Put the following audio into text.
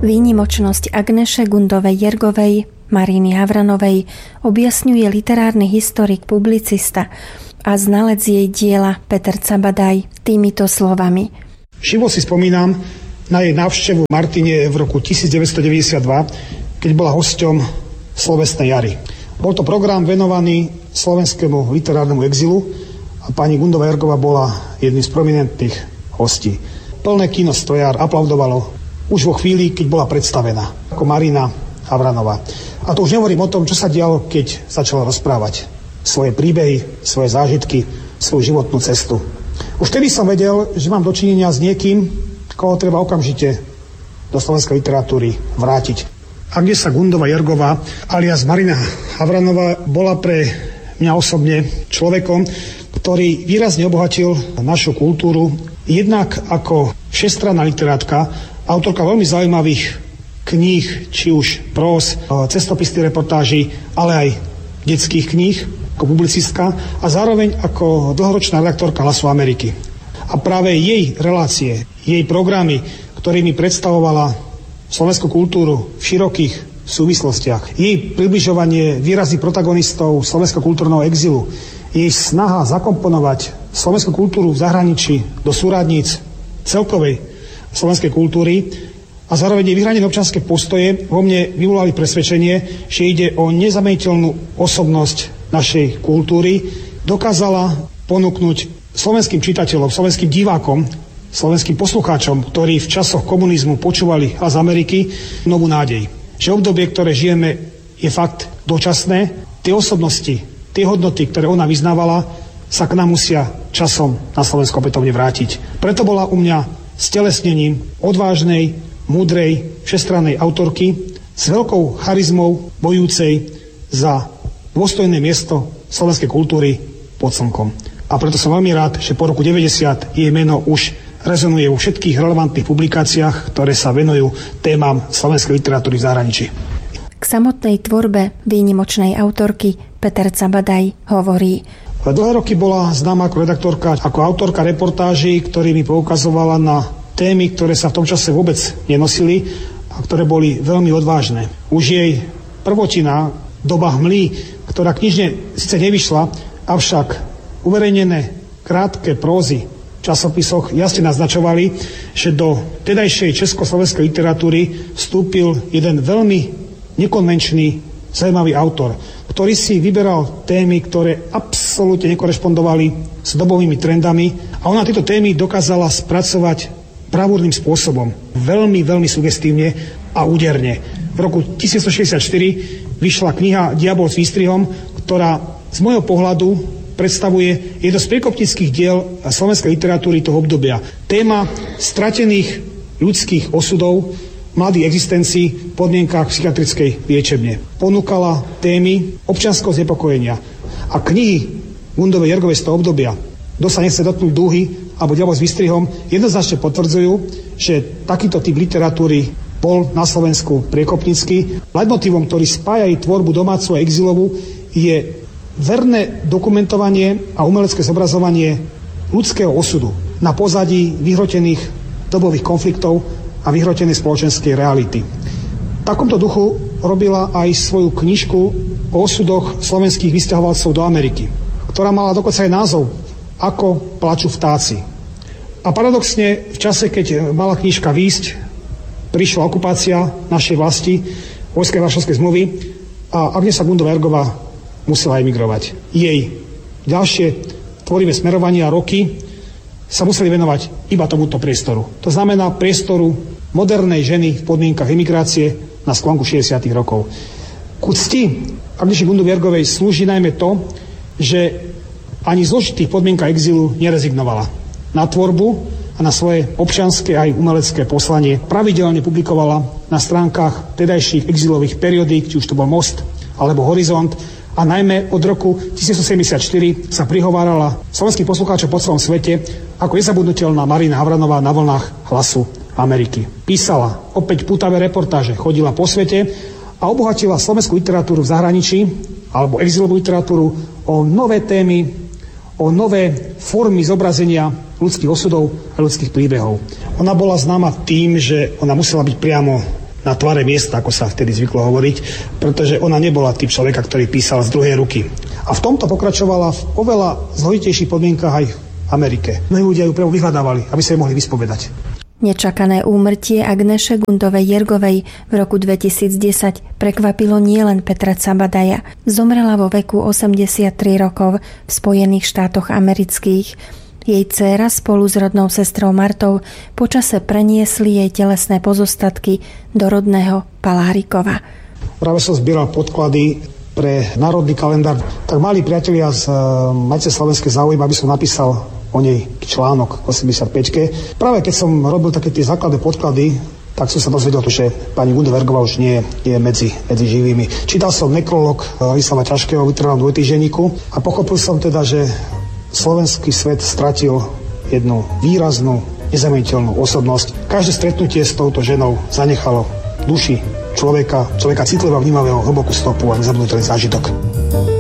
Výnimočnosť Agneše Gundovej-Jergovej, Mariny Havranovej objasňuje literárny historik, publicista a znalec jej diela Peter Cabadaj týmito slovami. Živo si spomínam na jej návštevu v Martine v roku 1992, keď bola hosťom Slovesnej jary. Bol to program venovaný slovenskému literárnemu exilu a pani Gundová-Jergová bola jedným z prominentných hostí. Plné kino Stojar aplaudovalo už vo chvíli, keď bola predstavená ako Marina Havranová. A to už nehovorím o tom, čo sa dialo, keď začala rozprávať svoje príbehy, svoje zážitky, svoju životnú cestu. Už vtedy som vedel, že mám dočinenia s niekým, koho treba okamžite do slovenskej literatúry vrátiť. Agnesa Gundová-Jergová alias Marina Havranová bola pre mňa osobne človekom, ktorý výrazne obohatil našu kultúru, jednak ako všestranná literátka, autorka veľmi zaujímavých kníh, či už prós, cestopisných reportáží, ale aj detských kníh, ako publicistka a zároveň ako dlhoročná redaktorka Hlasu Ameriky. A práve jej relácie, jej programy, ktorými predstavovala slovenskú kultúru v širokých súvislostiach, jej približovanie výrazných protagonistov slovenského kultúrneho exilu, jej snaha zakomponovať slovenskú kultúru v zahraničí do súradníc celkovej slovenskej kultúry a zároveň jej vyhranené občianske postoje vo mne vyvolali presvedčenie, že ide o nezameniteľnú osobnosť našej kultúry, dokázala ponúknuť slovenským čitateľom, slovenským divákom, slovenským poslucháčom, ktorí v časoch komunizmu počúvali Hlas Ameriky, novú nádej. Že obdobie, ktoré žijeme, je fakt dočasné. Tie osobnosti, tie hodnoty, ktoré ona vyznávala, sa k nám musia časom na Slovensku opätovne vrátiť. Preto bola u mňa stelesnením odvážnej, múdrej, všestrannej autorky s veľkou charizmou bojúcej za dôstojné miesto slovenskej kultúry pod slnkom. A preto som veľmi rád, že po roku 90 jej meno už rezonuje vo všetkých relevantných publikáciách, ktoré sa venujú témam slovenskej literatúry v zahraničí. K samotnej tvorbe výnimočnej autorky Peter Cabadaj hovorí: Dlhé roky bola známa ako redaktorka, ako autorka reportáží, ktorými poukazovala na témy, ktoré sa v tom čase vôbec nenosili a ktoré boli veľmi odvážne. Už jej prvotina, Doba hmly, ktorá knižne síce nevyšla, avšak uverejnené krátke prózy v časopisoch jasne naznačovali, že do tedajšej československej literatúry vstúpil jeden veľmi nekonvenčný, zaujímavý autor, ktorý si vyberal témy, ktoré absolútne nekorešpondovali s dobovými trendami a ona tieto témy dokázala spracovať bravúrnym spôsobom. Veľmi, veľmi sugestívne a úderne. V roku 1964 vyšla kniha Diabol s výstrihom, ktorá z môjho pohľadu predstavuje jedno z priekopnických diel slovenskej literatúry toho obdobia. Téma stratených ľudských osudov, mladých existencií v podmienkách psychiatrickej liečebne. Ponúkala témy občianskeho znepokojenia. A knihy Gundovej-Jergovej z toho obdobia, kto sa nechce dotknúť dúhy alebo Diabol s výstrihom, jednoznačne potvrdzujú, že takýto typ literatúry bol na Slovensku priekopnícky. Leitmotívom, ktorý spája jej tvorbu domácu a exilovú, je verné dokumentovanie a umelecké zobrazovanie ľudského osudu na pozadí vyhrotených dobových konfliktov a vyhrotenej spoločenskej reality. V takomto duchu robila aj svoju knižku o osudoch slovenských vysťahovalcov do Ameriky, ktorá mala dokonca aj názov Ako plačú vtáci. A paradoxne v čase, keď mala knižka výjsť, prišla okupácia našej vlasti, vojskej Varšavskej zmluvy a Agnesa Gundová-Jergová musela emigrovať. Jej ďalšie tvorivé smerovania a roky sa museli venovať iba tomuto priestoru. To znamená priestoru modernej ženy v podmienkach emigrácie na sklonku 60. rokov. Ku cti Agneši Gundovej-Jergovej slúži najmä to, že ani v zložitých podmienkach exilu nerezignovala na tvorbu a na svoje občianske aj umelecké poslanie. Pravidelne publikovala na stránkach tedajších exilových periodík, či už to bol Most alebo Horizont, a najmä od roku 1974 sa prihovárala slovenským poslucháčom po celom svete ako nezabudnutelná Marina Havranová na vlnách Hlasu Ameriky. Písala opäť pútavé reportáže, chodila po svete a obohatila slovenskú literatúru v zahraničí alebo exilovú literatúru o nové témy, o nové formy zobrazenia ľudských osudov a ľudských príbehov. Ona bola známa tým, že ona musela byť priamo na tvare miesta, ako sa vtedy zvyklo hovoriť, pretože ona nebola typ človeka, ktorý písal z druhej ruky. A v tomto pokračovala v oveľa zložitejších podmienkach aj v Amerike. Mnohí ľudia ju priamo vyhľadávali, aby sa jej mohli vyspovedať. Nečakané úmrtie Agneše Gundovej-Jergovej v roku 2010 prekvapilo nielen Petra Cabadaja. Zomrela vo veku 83 rokov v Spojených štátoch amerických. Jej dcéra spolu s rodnou sestrou Martou počase preniesli jej telesné pozostatky do rodného Palárikova. Práve som zbieral podklady pre národný kalendár. Tak mali priatelia z Matice slovenskej záujem, aby som napísal o nej článok 85. Práve keď som robil také tie základné podklady, tak som sa dozvedel, že pani Gundová-Jergová už nie je medzi živými. Čítal som nekrolog Ladislava Ťažkého, vytrvalom dvojtýždenníku a pochopil som teda, že slovenský svet stratil jednu výraznú, nezameniteľnú osobnosť. Každé stretnutie s touto ženou zanechalo v duši človeka citlivo vnímavého hlbokú stopu a nezabudnutelný zážitok.